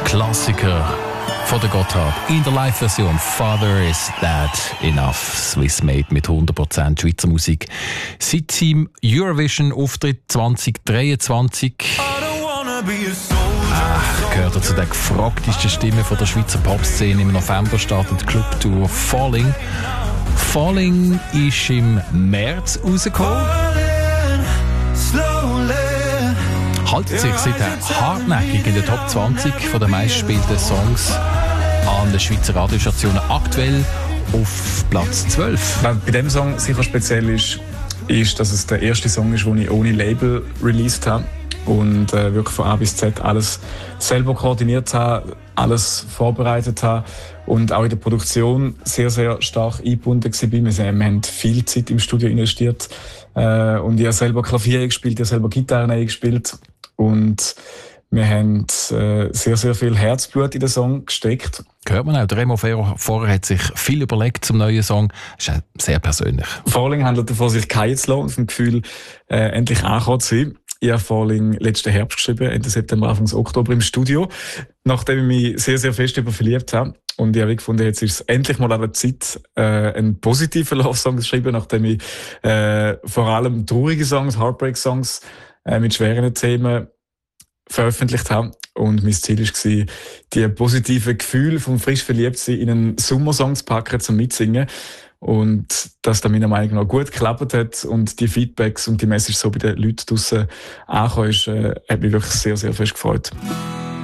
Klassiker von der Gotthard. In der Live-Version Father Is That Enough. Swiss Made mit 100% Schweizer Musik. Seit seinem Eurovision-Auftritt 2023 gehört er zu den gefragtesten Stimmen von der Schweizer Popszene. Im November startet die Clubtour Falling. Falling ist im März rausgekommen. Haltet sich seitdem hartnäckig in der Top 20 von den meistgespielten Songs an den Schweizer Radiostationen, aktuell auf Platz 12. Was bei diesem Song sicher speziell ist, dass es der erste Song ist, den ich ohne Label released habe und wirklich von A bis Z alles selber koordiniert habe, alles vorbereitet habe und auch in der Produktion sehr, sehr stark eingebunden war. Wir haben viel Zeit im Studio investiert und ich habe selber Klavier gespielt, ich habe selber Gitarre eingespielt und wir haben sehr, sehr viel Herzblut in den Song gesteckt. Hört man auch, der Remo vorher hat sich viel überlegt zum neuen Song. Das ist sehr persönlich. Falling handelt davon, sich fallen zu lassen und vom Gefühl, endlich angekommen zu sein. Ich habe Falling letzten Herbst geschrieben, Ende September, Anfang Oktober im Studio, nachdem ich mich sehr, sehr fest verliebt habe. Und ich habe gefunden, jetzt ist es endlich mal an der Zeit, einen positiven Love-Song zu schreiben, nachdem ich vor allem traurige Songs, Heartbreak-Songs mit schweren Themen veröffentlicht habe. Und mein Ziel war, die positiven Gefühle vom frisch Verliebtsein in einen Sommersong zu packen, zum Mitsingen. Und dass das meiner Meinung nach gut geklappt hat und die Feedbacks und die Message so bei den Leuten draussen angekommen ist, hat mich wirklich sehr, sehr fest gefreut.